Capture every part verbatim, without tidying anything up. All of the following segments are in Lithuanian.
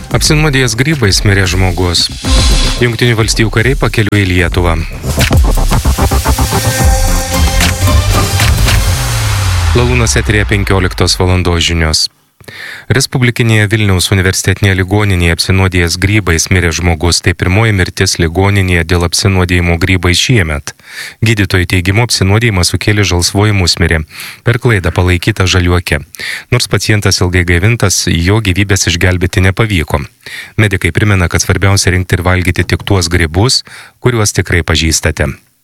Apsinuodijęs grybais mirė žmogus. Jungtinių valstijų kariai pakeliui į Lietuvą. Lalūnas eteryje penkioliktos valandos žinios. Respublikinėje Vilniaus universitetinėje ligoninėje apsinuodijęs grybais mirė žmogus. Tai pirmoji mirtis ligoninėje dėl apsinuodijimo grybais šiemet. Gydytojų teigimu apsinuodijimą sukėlė žalsvoji musmirė. Per klaidą palaikyta žaliuokė. Nors pacientas ilgai gaivintas, jo gyvybės išgelbėti nepavyko. Medikai primena, kad svarbiausia rinkti ir valgyti tik tuos grybus, kuriuos tikrai pažįstate.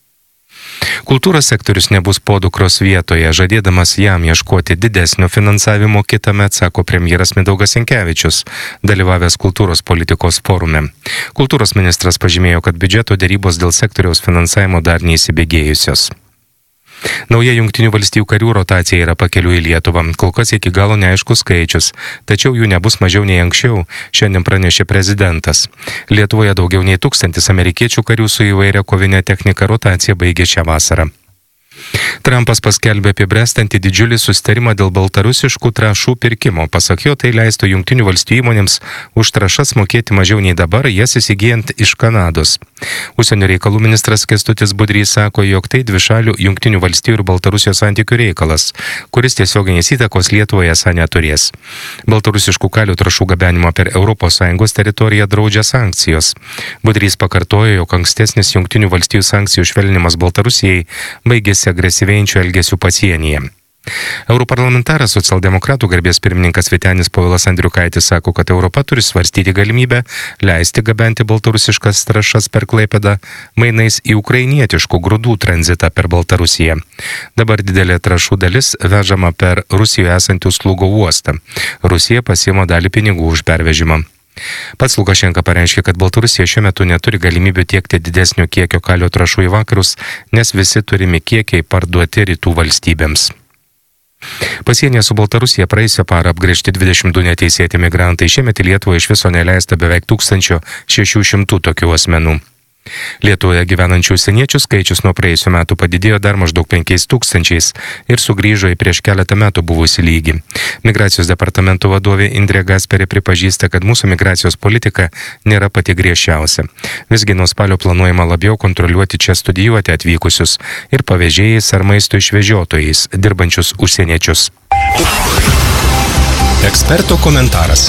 Kultūros sektorius nebus podukros vietoje, žadėdamas jam ieškoti didesnio finansavimo kitąmet, sako premjeras Mindaugas Sinkevičius, dalyvavęs kultūros politikos forume. Kultūros ministras pažymėjo, kad biudžeto derybos dėl sektoriaus finansavimo dar neįsibėgėjusios. Nauja Jungtinių valstijų karių rotacija yra pakeliui į Lietuvą. Kol kas iki galo neaiškus skaičius, tačiau jų nebus mažiau nei anksčiau, šiandien pranešė prezidentas. Lietuvoje daugiau nei tūkstantis amerikiečių karių su įvairia kovinė technika rotacija baigė šią vasarą. Trumpas paskelbė apibrėstantį didžiulį susitarimą dėl baltarusiškų trąšų pirkimo. Pasak jo, tai leistų Jungtinių valstijų įmonėms už trąšas mokėti mažiau nei dabar, jas įsigijant iš Kanados. Užsienio reikalų ministras Kęstutis Budrys sako, jog tai dvišalių Jungtinių valstijų ir Baltarusijos santykių reikalas, kuris tiesioginės įtakos Lietuvoje esą neturės. Baltarusiškų kalių trąšų gabenimą per Europos Sąjungos teritoriją draudžia sankcijos. Budrys pakartojo, jog ankstesnis Jungtinių valstijų sankcijų švelninimas Baltarusijai baigėsi agresyvėjančių elgesių pasienyje. Europarlamentaras socialdemokratų garbės pirmininkas Vytenis Povilas Andriukaitis sako, kad Europa turi svarstyti galimybę leisti gabenti baltarusiškas trąšas per Klaipėdą mainais į ukrainietiškų grūdų tranzitą per Baltarusiją. Dabar didelė trąšų dalis vežama per Rusijoje esantį Slūgo uostą. Rusija pasiima dalį pinigų už pervežimą. Pats Lukašenka pareiškė, kad Baltarusija šiuo metu neturi galimybių tiekti didesnio kiekio kalio trąšų į vakarus, nes visi turimi kiekiai parduoti rytų valstybėms. Pasienyje su Baltarusija praėjusią parą apgręžti dvidešimt du neteisėti migrantai. Šiemet į Lietuvą iš viso neleista beveik tūkstančio šešių šimtų tokių asmenų. Lietuvoje gyvenančių užsieniečių skaičius nuo praėjusių metų padidėjo dar maždaug penkiais tūkstančiais ir sugrįžo į prieš keletą metų buvusį lygį. Migracijos departamento vadovė Indrė Gasperė pripažįsta, kad mūsų migracijos politika nėra pati griežčiausia. Visgi nuo spalio planuojama labiau kontroliuoti čia studijuoti atvykusius ir pavėžėjais ar maisto išvežiotojais dirbančius užsieniečius. Eksperto komentaras.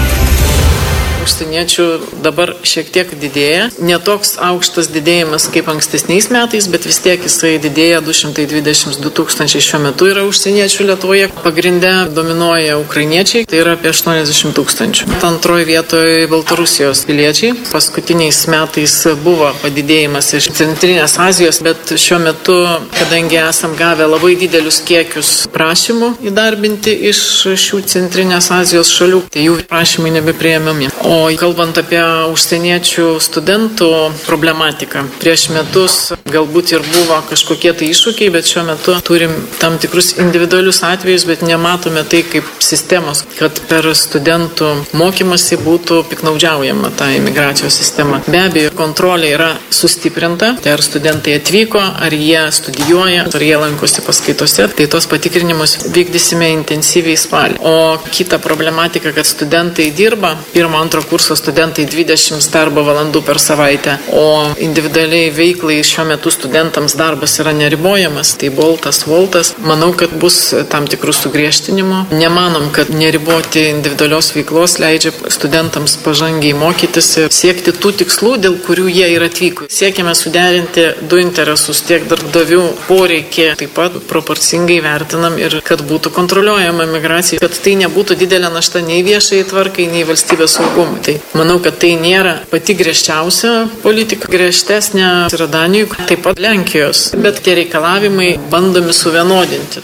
Užsieniečių dabar šiek tiek didėja. Netoks aukštas didėjimas kaip ankstesniais metais, bet vis tiek jisai didėja. du šimtai dvidešimt du tūkstančiai šiuo metu yra užsieniečių Lietuvoje. Pagrinde dominuoja ukrainiečiai, tai yra apie aštuoniasdešimt tūkstančių. Antroje vietoje Baltarusijos piliečiai. Paskutiniais metais buvo padidėjimas iš Centrinės Azijos, bet šiuo metu, kadangi esam gavę labai didelius kiekius prašymų įdarbinti iš šių Centrinės Azijos šalių, tai jų prašymai nebepriėmami. O kalbant apie užsieniečių studentų problematiką, prieš metus galbūt ir buvo kažkokie tai iššūkiai, bet šiuo metu turim tam tikrus individualius atvejus, bet nematome tai kaip sistemos, kad per studentų mokymasi būtų piknaudžiaujama ta imigracijos sistema. Be abejo, kontrolė yra sustiprinta, tai ar studentai atvyko, ar jie studijuoja, ar jie lankosi paskaitose, tai tos patikrinimus vykdysime intensyviai spalį. O kita problematika, kad studentai dirba, pirmo antro kurso studentai dvidešimt darbo valandų per savaitę, o individualiai veiklai šiuo metu studentams darbas yra neribojamas, tai boltas, voltas. Manau, kad bus tam tikrų sugriežtinimų. Nemanom, kad neriboti individualios veiklos leidžia studentams pažangiai mokytis ir siekti tų tikslų, dėl kurių jie yra atvyko. Siekime suderinti du interesus, tiek darbdavių poreikį, taip pat proporcingai vertinam ir kad būtų kontroliuojama migracija, kad tai nebūtų didelė našta nei viešai tvarkai, nei valstybės saugumui. Tai manau, kad tai nėra pati griežčiausia politika, griežtesnė yra Danijų, taip pat Lenkijos, bet tie reikalavimai bandomi suvienodinti.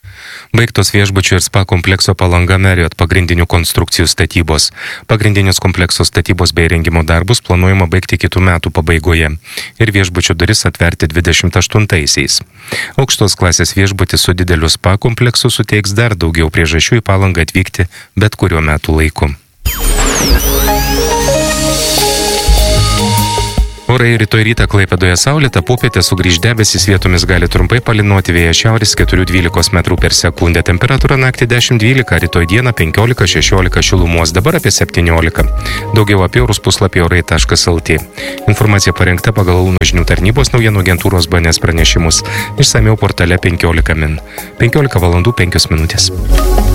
Baigtos viešbučių ir spa komplekso Palanga Marriott pagrindinių konstrukcijų statybos. Pagrindinės komplekso statybos bei rengimo darbus planuojama baigti kitų metų pabaigoje ir viešbučio duris atverti dvidešimt aštuntaisiais. Aukštos klasės viešbutis su dideliu spa kompleksu suteiks dar daugiau priežasčių į Palangą atvykti bet kuriuo metų laiku. Orai rytoj rytą Klaipėdoje saulėta, popietę sugrįž debesys, vietomis gali trumpai palynoti, vėjas šiaurės keturi dvylika metrų per sekundę. Temperatūra naktį dešimt dvylika, rytoj dieną penkiolika šešiolika šilumos, dabar apie septyniolika. Daugiau apie orus puslapį orai taškas lt. Informacija parengta pagal Kauno žinių tarnybos naujienų agentūros B N S pranešimus. Išsamiau portale penkiolika min. penkiolika valandų penkios minutės.